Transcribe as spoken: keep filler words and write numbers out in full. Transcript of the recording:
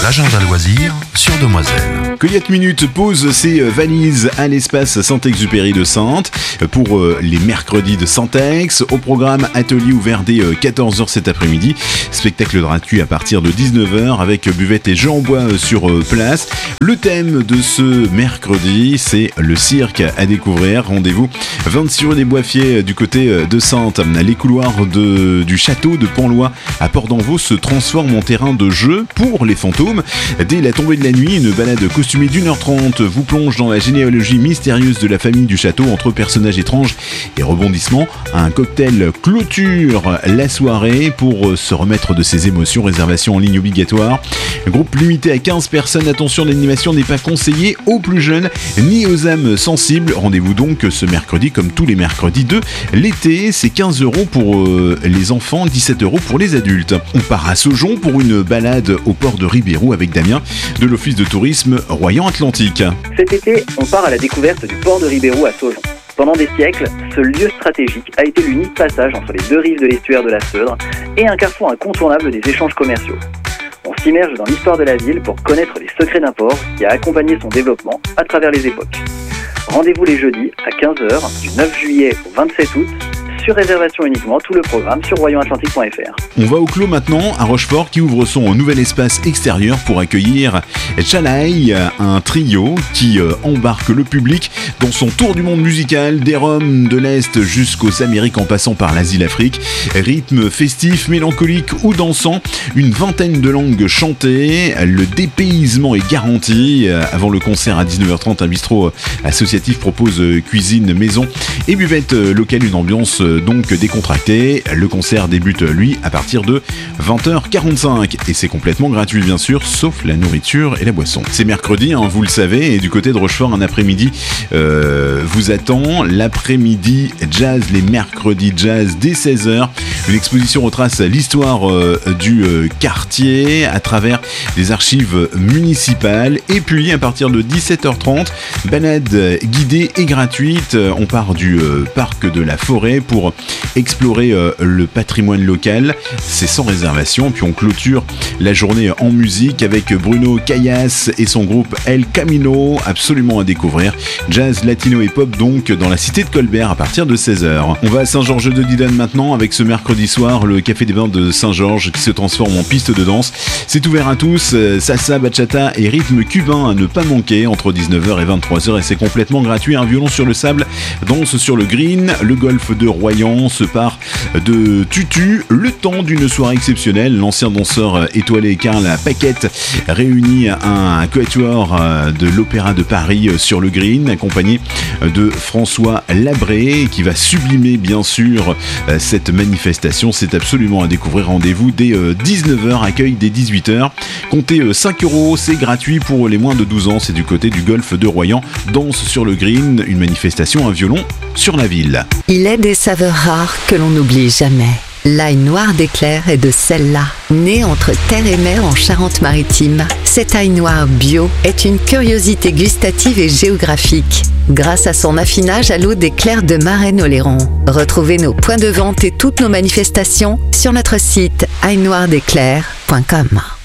l'agenda loisir sur Demoiselle. Coyote Minute pose ses valises à l'espace Saint-Exupéry de Saintes pour les mercredis de Saint-Ex. Au programme, atelier ouvert dès quatorze heures cet après-midi. Spectacle gratuit à partir de dix-neuf heures avec buvette et jeux en bois sur place. Le thème de ce mercredi, c'est le cirque à découvrir. Rendez-vous vingt-six rue des Boissiers du côté de Saintes. Les couloirs de, du château de Panlois à Port-d'Envaux se transforment en terrain de jeu pour les fantômes. Dès la tombée de la nuit, une balade costumée d'une heure trente vous plonge dans la généalogie mystérieuse de la famille du château entre personnages étranges et rebondissements. Un cocktail clôture la soirée pour se remettre de ses émotions. Réservation en ligne obligatoire. Groupe limité à quinze personnes. Attention, l'animation n'est pas conseillée aux plus jeunes ni aux âmes sensibles. Rendez-vous donc ce mercredi comme tous les mercredis de l'été. C'est quinze euros pour euh, les enfants, dix-sept euros pour les adultes. On part à Saujon pour une balade au port de Ribérou avec Damien de l'Office de tourisme Royan-Atlantique. Cet été, on part à la découverte du port de Ribérou à Saujon. Pendant des siècles, ce lieu stratégique a été l'unique passage entre les deux rives de l'estuaire de la Seudre et un carrefour incontournable des échanges commerciaux. On s'immerge dans l'histoire de la ville pour connaître les secrets d'un port qui a accompagné son développement à travers les époques. Rendez-vous les jeudis à quinze heures du neuf juillet au vingt-sept août. Sur réservation uniquement, tout le programme sur royan atlantique point f r. On va au Clos maintenant, à Rochefort, qui ouvre son nouvel espace extérieur pour accueillir Chalaï, un trio qui euh, embarque le public dans son tour du monde musical, des Roms de l'Est jusqu'aux Amériques en passant par l'Asie-l'Afrique. Rythme festif, mélancolique ou dansant, une vingtaine de langues chantées, le dépaysement est garanti. Avant le concert à dix-neuf heures trente, un bistrot associatif propose cuisine maison et buvette locale, une ambiance donc décontracté. Le concert débute lui à partir de vingt heures quarante-cinq et c'est complètement gratuit bien sûr, sauf la nourriture et la boisson. C'est mercredi, hein, vous le savez, et du côté de Rochefort, un après-midi euh, vous attend. L'après-midi jazz, les mercredis jazz dès seize heures. Une exposition retrace l'histoire euh, du euh, quartier à travers des archives municipales. Et puis à partir de dix-sept heures trente, balade guidée et gratuite. On part du euh, parc de la Forêt pour explorer euh, le patrimoine local. C'est sans réservation. Puis on clôture la journée en musique avec Bruno Cayas et son groupe El Camino, absolument à découvrir. Jazz, latino et pop donc dans la cité de Colbert à partir de seize heures. On va à Saint-Georges de Didonne maintenant avec ce mercredi soir le Café des Bains de Saint-Georges qui se transforme en piste de danse. C'est ouvert à tous, salsa, bachata et rythme cubain à ne pas manquer entre dix-neuf heures et vingt-trois heures et c'est complètement gratuit. Un violon sur le sable, danse sur le green, le golf de Royan se part de tutu, le temps d'une soirée exceptionnelle. L'ancien danseur étoilé Karl Paquette réunit un quatuor de l'Opéra de Paris sur le green, accompagné de François Labré, qui va sublimer bien sûr cette manifestation. C'est absolument à découvrir. Rendez-vous dès dix-neuf heures, accueil dès dix-huit heures. Comptez cinq euros, c'est gratuit pour les moins de douze ans. C'est du côté du golfe de Royan. Danse sur le green, une manifestation, un violon sur la ville. Il est des saveurs rares que l'on n'oublie jamais. L'ail noir d'Éclair est de celle-là. Né entre terre et mer en Charente-Maritime, cet ail noir bio est une curiosité gustative et géographique. Grâce à son affinage à l'eau d'Éclair de Marennes-Oléron. Retrouvez nos points de vente et toutes nos manifestations sur notre site ail noir d'éclair point com.